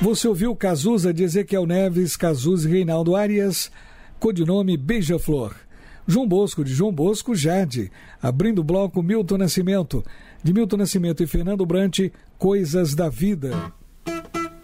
Você ouviu Cazuza de Ezequiel Neves, Cazuza e Reinaldo Arias, codinome Beija-Flor. João Bosco, de João Bosco, Jade. Abrindo o bloco, Milton Nascimento, de Milton Nascimento e Fernando Brant, Coisas da Vida.